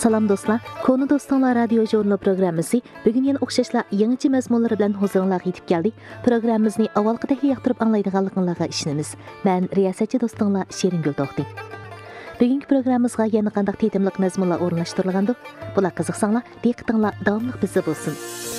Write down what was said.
Salam dostlar, Konu Dostlar Radio Jurnal programmasi bugun yana o'xshashla yangicha mazmunlar bilan huzuringizga yetib keldik. Programmamizni avvalgidek yoqtirib anglaydiganligingizga ishonamiz. Men riyosatchi do'stinglar Sheringul To'xtin. Bugungi programmamizga yana qanday tetimliq mazmunlar o'rnashtirilgandi? Bular qiziqsanglar, diqqatinglar davomli bizda bo'lsin.